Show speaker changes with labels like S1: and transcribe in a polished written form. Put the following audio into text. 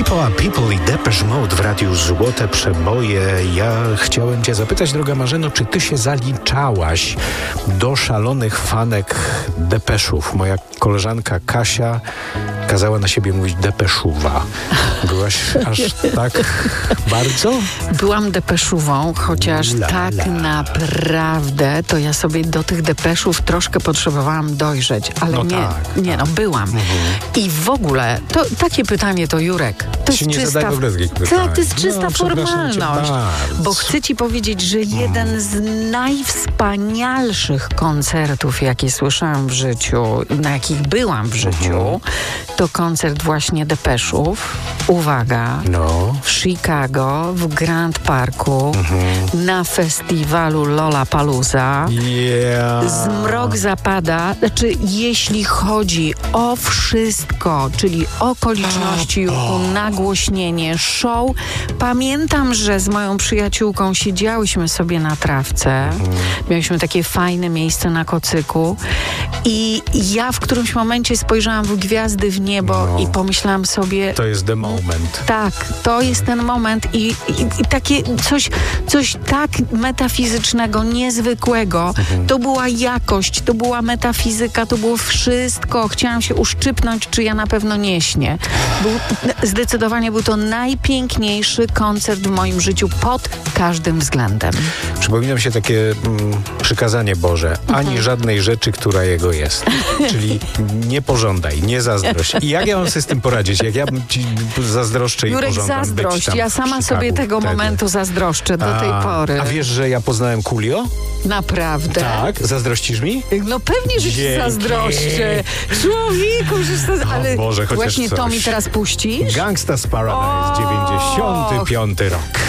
S1: Ottawa People i Depeche Mode w radiu Złote Przeboje. Ja chciałem cię zapytać, droga Marzeno, czy ty się zaliczałaś do szalonych fanek Depeszów? Moja koleżanka Kasia kazała na siebie mówić Depeszuwa. Byłaś aż tak bardzo?
S2: Byłam depeszową, chociaż tak naprawdę to ja sobie do tych depeszów troszkę potrzebowałam dojrzeć, ale byłam. I w ogóle, to takie pytanie to Jurek, to jest czysta, to jest czysta formalność, bo chcę ci powiedzieć, że jeden z najwspanialszych koncertów, jakie słyszałam w życiu, na jakich byłam w życiu, to koncert właśnie Depeszów. Uwaga, w Chicago, w Grand Parku, na festiwalu Lollapalooza. Zmrok zapada. Znaczy, jeśli chodzi o wszystko, czyli okoliczności, nagłośnienie, show. Pamiętam, że z moją przyjaciółką siedziałyśmy sobie na trawce. Mieliśmy takie fajne miejsce na kocyku i ja w którymś momencie spojrzałam w gwiazdy w niebo i pomyślałam sobie...
S1: To jest the moment.
S2: Tak, to jest ten moment i takie coś tak metafizycznego, niezwykłego. To była jakość, to była metafizyka, to było wszystko. Chciałam się uszczypnąć, czy ja na pewno nie śnię. Zdecydowanie był to najpiękniejszy koncert w moim życiu pod każdym względem.
S1: Przypomina mi się takie przykazanie Boże. Ani żadnej rzeczy, która jego jest. Czyli nie pożądaj, nie zazdrość. I jak ja mam sobie z tym poradzić? Jak ja ci zazdroszczę i
S2: Jurek,
S1: pożądam
S2: zazdrość.
S1: być tam
S2: Ja sama sobie tego momentu zazdroszczę do tej pory.
S1: A wiesz, że ja poznałem Coolio?
S2: Naprawdę?
S1: Tak. Zazdrościsz mi?
S2: No pewnie, że ci zazdroszczę. Człowieku, że ale
S1: Boże, chociaż
S2: właśnie
S1: coś.
S2: to mi teraz puścisz?
S1: Gangsta's Paradise, 95 rok.